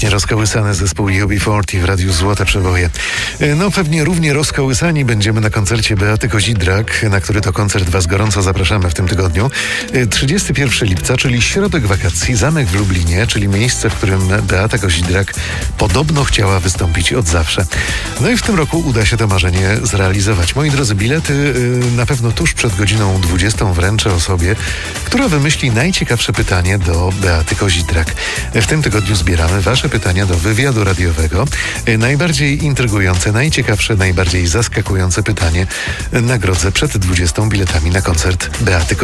Pięknie rozkołysany zespół UB40 w Radiu Złote Przeboje. No pewnie równie rozkołysani będziemy na koncercie Beaty Kozidrak, na który to koncert Was gorąco zapraszamy w tym tygodniu. 31 lipca, czyli środek wakacji, Zamek w Lublinie, czyli miejsce, w którym Beata Kozidrak podobno chciała wystąpić od zawsze. No i w tym roku uda się to marzenie zrealizować. Moi drodzy, bilety na pewno tuż przed godziną 20 wręczę osobie, która wymyśli najciekawsze pytanie do Beaty Kozidrak. W tym tygodniu zbieramy Wasze pytania do wywiadu radiowego. Najbardziej intrygujące, najciekawsze, najbardziej zaskakujące pytanie nagrodzę przed 20 biletami na koncert Beaty Kozidrak.